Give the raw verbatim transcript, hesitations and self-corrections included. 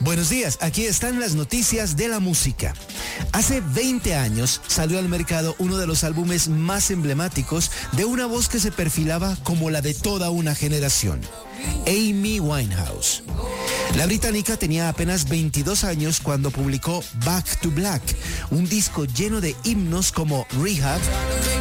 Buenos días, aquí están las noticias de la música. Hace veinte años salió al mercado uno de los álbumes más emblemáticos de una voz que se perfilaba como la de toda una generación, Amy Winehouse. La británica tenía apenas veintidós años cuando publicó Back to Black, un disco lleno de himnos como Rehab,